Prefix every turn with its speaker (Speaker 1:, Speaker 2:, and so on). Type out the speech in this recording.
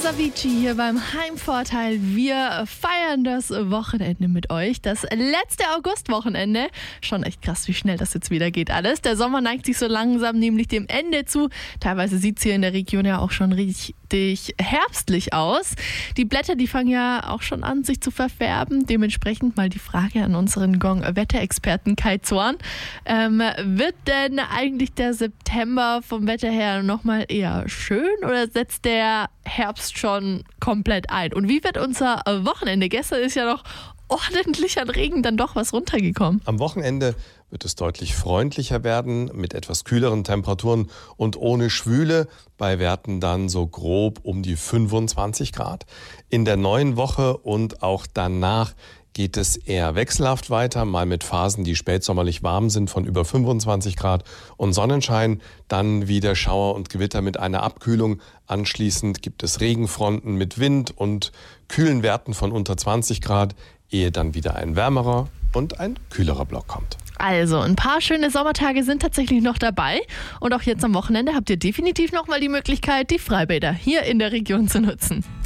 Speaker 1: Avicii hier beim Heimvorteil. Wir feiern das Wochenende mit euch. Das letzte Augustwochenende. Schon echt krass, wie schnell das jetzt wieder geht alles. Der Sommer neigt sich so langsam nämlich dem Ende zu. Teilweise sieht es hier in der Region ja auch schon richtig herbstlich aus. Die Blätter, die fangen ja auch schon an, sich zu verfärben. Dementsprechend mal die Frage an unseren Gong-Wetterexperten Kai Zorn. Wird denn eigentlich der September vom Wetter her nochmal eher schön oder setzt der Herbst schon komplett ein? Und wie wird unser Wochenende? Gestern ist ja noch ordentlich an Regen dann doch was runtergekommen.
Speaker 2: Am Wochenende wird es deutlich freundlicher werden mit etwas kühleren Temperaturen und ohne Schwüle, bei Werten dann so grob um die 25 Grad. In der neuen Woche und auch danach geht es eher wechselhaft weiter, mal mit Phasen, die spätsommerlich warm sind von über 25 Grad und Sonnenschein, dann wieder Schauer und Gewitter mit einer Abkühlung. Anschließend gibt es Regenfronten mit Wind und kühlen Werten von unter 20 Grad, ehe dann wieder ein wärmerer und ein kühlerer Block kommt.
Speaker 1: Also, ein paar schöne Sommertage sind tatsächlich noch dabei. Und auch jetzt am Wochenende habt ihr definitiv nochmal die Möglichkeit, die Freibäder hier in der Region zu nutzen.